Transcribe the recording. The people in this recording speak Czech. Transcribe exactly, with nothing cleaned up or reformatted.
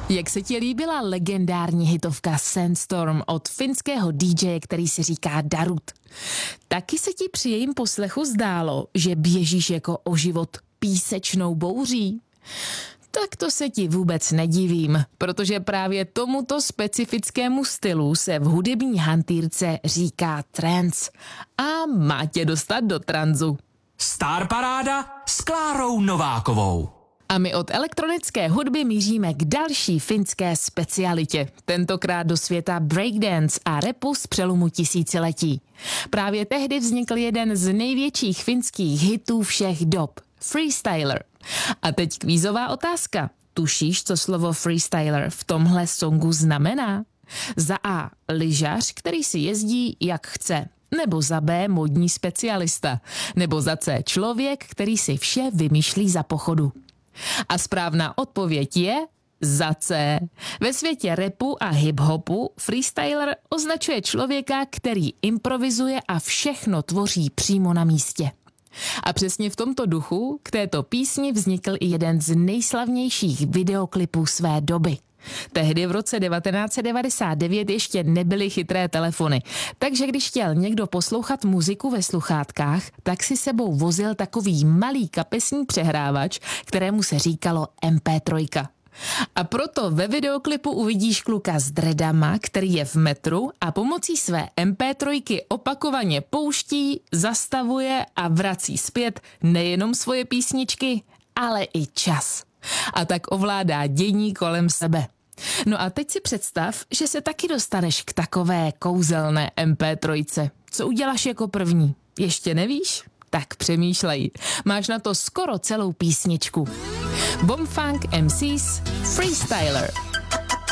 Jak se ti líbila legendární hitovka Sandstorm od finského dý džeje, který si říká Darut? Taky se ti při jejím poslechu zdálo, že běžíš jako o život písečnou bouří? Tak to se ti vůbec nedivím, protože právě tomuto specifickému stylu se v hudební hantýrce říká trance a má tě dostat do tranzu. Star Paráda s Klárou Novákovou. A my od elektronické hudby míříme k další finské specialitě, tentokrát do světa breakdance a rapu z přelomu tisíciletí. Právě tehdy vznikl jeden z největších finských hitů všech dob, Freestyler. A teď kvízová otázka. Tušíš, co slovo freestyler v tomhle songu znamená? Za A. lyžař, který si jezdí jak chce. Nebo za B. modní specialista. Nebo za C. člověk, který si vše vymýšlí za pochodu. A správná odpověď je za C. Ve světě rapu a hip-hopu freestyler označuje člověka, který improvizuje a všechno tvoří přímo na místě. A přesně v tomto duchu k této písni vznikl i jeden z nejslavnějších videoklipů své doby. Tehdy v roce devatenáct set devadesát devět ještě nebyly chytré telefony, takže když chtěl někdo poslouchat muziku ve sluchátkách, tak si sebou vozil takový malý kapesní přehrávač, kterému se říkalo em pé tři. A proto ve videoklipu uvidíš kluka s dredama, který je v metru a pomocí své em pé tři opakovaně pouští, zastavuje a vrací zpět nejenom svoje písničky, ale i čas. A tak ovládá dění kolem sebe. No a teď si představ, že se taky dostaneš k takové kouzelné em pé tři. Co uděláš jako první? Ještě nevíš? Tak přemýšlej. Máš na to skoro celou písničku. Bomb Funk em cés Freestyler.